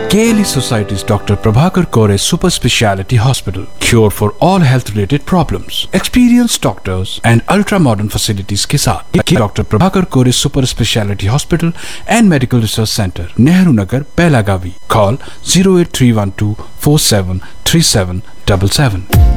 KLE Society's Dr. Prabhakar Kore Super Speciality Hospital. Cure for all health related problems. Experienced doctors and ultra modern facilities के साथ Dr. Prabhakar Kore Super Speciality Hospital and Medical Research Center, Nehru Nagar, Pelagavi. Call 08312 473777.